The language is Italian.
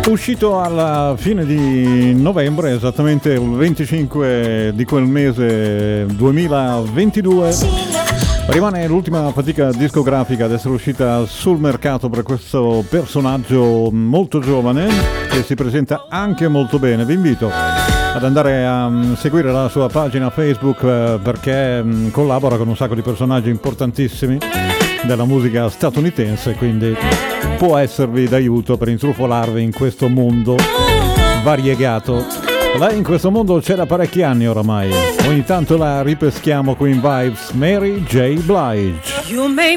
Uscito alla fine di novembre, esattamente il 25 di quel mese 2022, rimane l'ultima fatica discografica ad essere uscita sul mercato per questo personaggio molto giovane che si presenta anche molto bene. Vi invito ad andare a seguire la sua pagina Facebook perché collabora con un sacco di personaggi importantissimi della musica statunitense, quindi può esservi d'aiuto per intrufolarvi in questo mondo variegato. Lei in questo mondo c'è da parecchi anni oramai, ogni tanto la ripeschiamo qui in Vibes, Mary J. Blige.